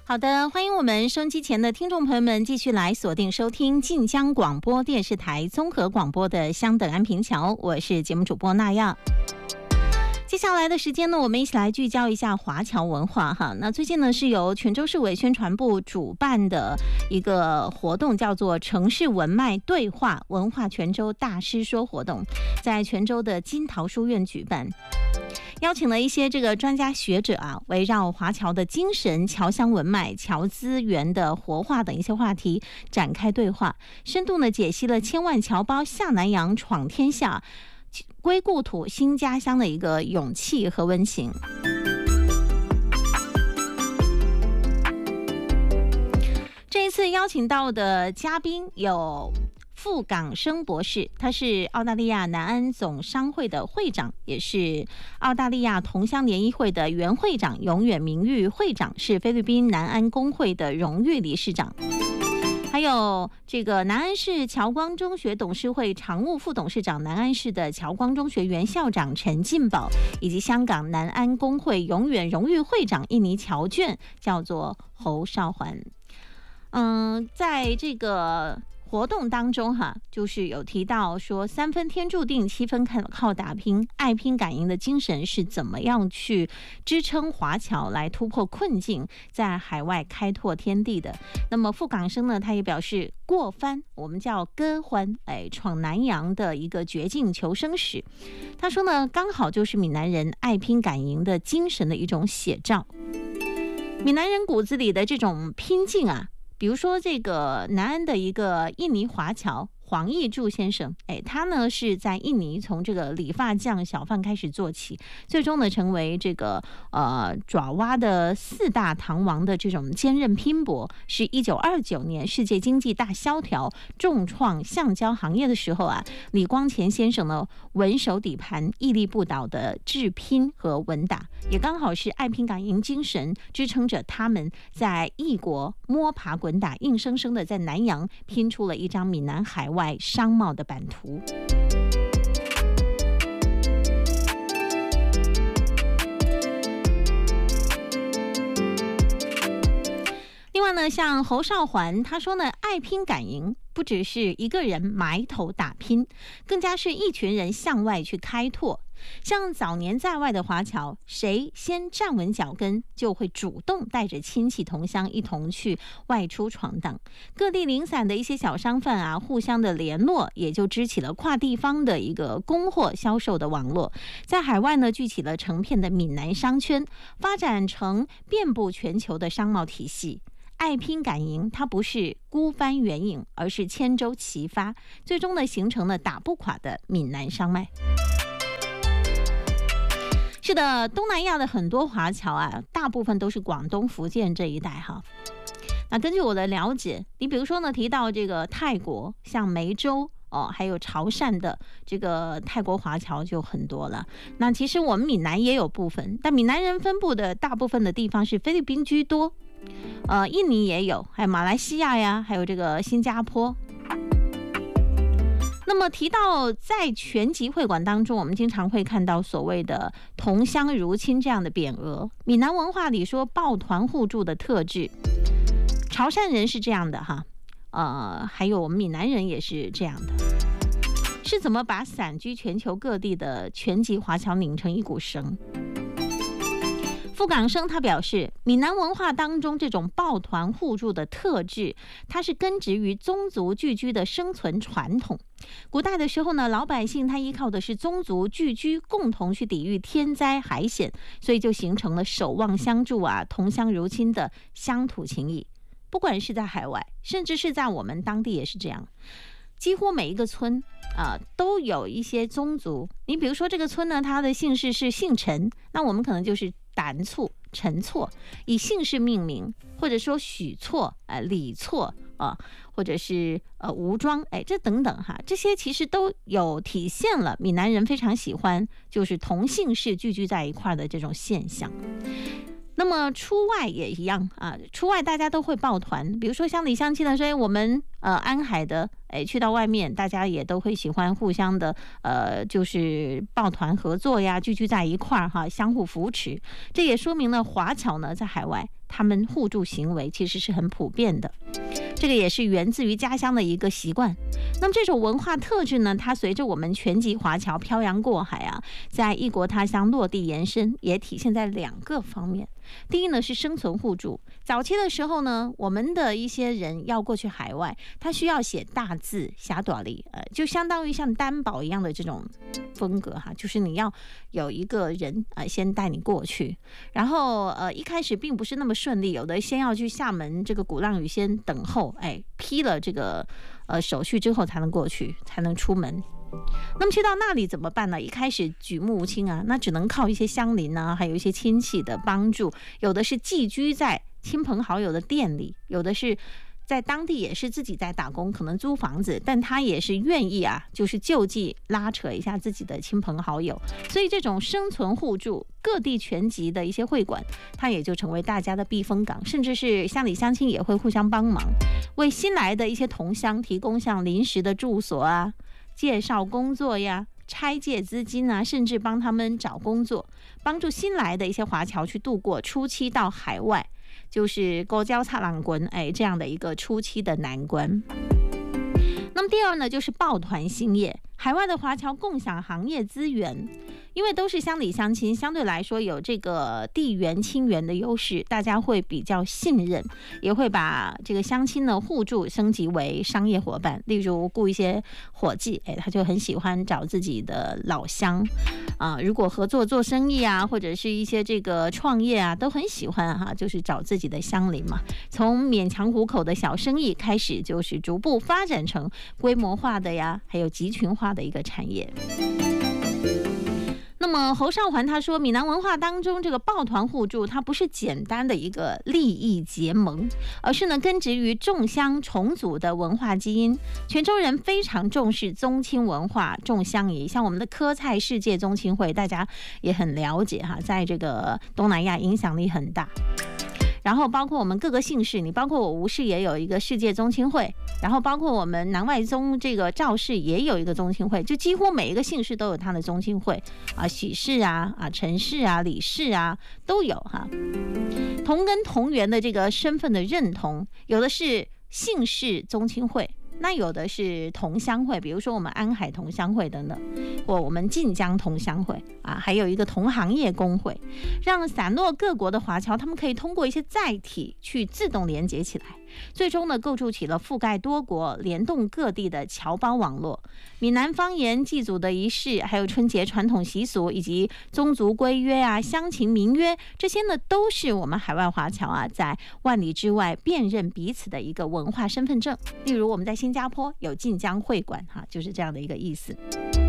好的，欢迎我们收音机前的听众朋友们继续来锁定收听晋江广播电视台综合广播的相等安平桥，我是节目主播娜亚。接下来的时间呢，我们一起来聚焦一下华侨文化哈。那最近呢，是由泉州市委宣传部主办的一个活动，叫做城市文脉对话文化泉州大师说活动，在泉州的金桃书院举办。邀请了一些这个专家学者啊，围绕华侨的精神、侨乡文脉、侨资源的活化等一些话题展开对话，深度呢解析了千万侨胞下南洋闯天下、归故土新家乡的一个勇气和温情。这一次邀请到的嘉宾有傅港生博士，他是澳大利亚南安总商会的会长，也是澳大利亚同乡联谊会的原会长、永远名誉会长，是菲律宾南安工会的荣誉理事长。还有这个南安市侨光中学董事会常务副董事长、南安市的侨光中学原校长陈进宝，以及香港南安工会永远荣誉会长印尼侨眷，叫做侯少环。在这个活动当中就是有提到说3分天注定7分靠打拼，爱拼感赢的精神是怎么样去支撑华侨来突破困境，在海外开拓天地的。那么傅港生呢，他也表示过番，我们叫歌欢，闯南洋的一个绝境求生史。他说呢，刚好就是闽南人爱拼敢赢的精神的一种写照。闽南人骨子里的这种拼劲啊，比如说这个南安的一个印尼华侨黄义柱先生，他呢是在印尼从这个理发匠小贩开始做起，最终呢成为这个爪哇的4大糖王的这种坚韧拼搏，是1929年世界经济大萧条重创橡胶行业的时候啊，李光前先生呢稳守底盘、屹立不倒的致拼和稳打，也刚好是爱拼敢赢精神支撑着他们在异国摸爬滚打，硬生生的在南洋拼出了一张闽南海外商贸的版图。另外呢，像侯少环他说呢，爱拼敢赢不只是一个人埋头打拼，更加是一群人向外去开拓。像早年在外的华侨，谁先站稳脚跟，就会主动带着亲戚同乡一同去外出闯荡。各地零散的一些小商贩啊，互相的联络，也就支起了跨地方的一个供货销售的网络。在海外呢，聚起了成片的闽南商圈，发展成遍布全球的商贸体系。爱拼敢赢，它不是孤帆远影，而是千舟齐发，最终呢形成了打不垮的闽南商脉。是的，东南亚的很多华侨啊，大部分都是广东、福建这一带哈。那根据我的了解，你比如说呢，提到这个泰国，像梅州还有潮汕的这个泰国华侨就很多了。那其实我们闽南也有部分，但闽南人分布的大部分的地方是菲律宾居多，印尼也有，还有马来西亚呀，还有这个新加坡。那么提到在全集会馆当中，我们经常会看到所谓的同乡如亲这样的匾额。闽南文化里说抱团互助的特质，潮汕人是这样的哈，还有我们闽南人也是这样的。是怎么把散居全球各地的全籍华侨拧成一股绳？傅港生他表示，闽南文化当中这种抱团互助的特质，它是根植于宗族聚居的生存传统。古代的时候呢，老百姓他依靠的是宗族聚居，共同去抵御天灾海险，所以就形成了守望相助啊、同乡如亲的乡土情谊。不管是在海外，甚至是在我们当地也是这样。几乎每一个村都有一些宗族。你比如说这个村呢，它的姓氏是姓陈，那我们可能就是胆错、陈错，以姓氏命名，或者说许错、李错或者是吴庄，这等等哈，这些其实都有体现了闽南人非常喜欢就是同姓氏聚居在一块的这种现象。那么出外也一样啊，出外大家都会抱团，比如说乡里乡亲的，所以我们安海的去到外面，大家也都会喜欢互相的就是抱团合作呀，聚居在一块儿哈，相互扶持。这也说明了华侨呢在海外他们互助行为其实是很普遍的，这个也是源自于家乡的一个习惯。那么这种文化特质呢，它随着我们全籍华侨漂洋过海啊，在异国他乡落地延伸，也体现在2个方面。第一呢是生存互助。早期的时候呢，我们的一些人要过去海外，他需要写大字写大字，就相当于像担保一样的这种风格哈，就是你要有一个人先带你过去，然后一开始并不是那么顺利，有的先要去厦门这个鼓浪屿先等候，批了这个手续之后才能过去，才能出门。那么去到那里怎么办呢？一开始举目无亲啊，那只能靠一些乡邻啊，还有一些亲戚的帮助，有的是寄居在亲朋好友的店里，有的是在当地也是自己在打工，可能租房子，但他也是愿意啊，就是救济拉扯一下自己的亲朋好友。所以这种生存互助，各地全集的一些会馆，它也就成为大家的避风港，甚至是乡里乡亲也会互相帮忙，为新来的一些同乡提供像临时的住所啊、介绍工作呀、拆借资金啊，甚至帮他们找工作，帮助新来的一些华侨去度过初期到海外，就是勾交叉浪滚这样的一个初期的难关。那么第二呢，就是抱团兴业，海外的华侨共享行业资源，因为都是乡里乡亲，相对来说有这个地缘亲缘的优势，大家会比较信任，也会把这个乡亲呢互助升级为商业伙伴。例如雇一些伙计，他就很喜欢找自己的老乡如果合作做生意啊，或者是一些这个创业啊，都很喜欢就是找自己的乡邻嘛。从勉强糊口的小生意开始，就是逐步发展成规模化的呀，还有集群化的一个产业。那么侯少环他说，闽南文化当中这个抱团互助，它不是简单的一个利益结盟，而是呢根植于众乡重组的文化基因。泉州人非常重视宗亲文化，重乡谊，像我们的科菜世界宗亲会，大家也很了解在这个东南亚影响力很大。然后包括我们各个姓氏，你包括我吴氏也有一个世界宗亲会，然后包括我们南外宗这个赵氏也有一个宗亲会，就几乎每一个姓氏都有他的宗亲会许氏陈氏李氏都有同根同源的这个身份的认同，有的是姓氏宗亲会，那有的是同乡会，比如说我们安海同乡会等等，或我们晋江同乡会还有一个同行业工会，让散落各国的华侨他们可以通过一些载体去自动连接起来，最终呢构筑起了覆盖多国、联动各地的侨胞网络。闽南方言、祭祖的仪式，还有春节传统习俗，以及宗族规约乡情民约，这些呢都是我们海外华侨在万里之外辨认彼此的一个文化身份证。例如我们在新加坡有晋江会馆就是这样的一个意思。